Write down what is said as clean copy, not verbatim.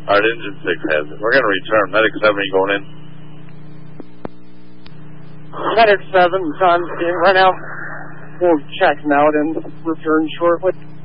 Alright, engine 6 has it. We're going to return. Medic 7, are you going in? Medic 7, John, right now. We'll check him out and return shortly.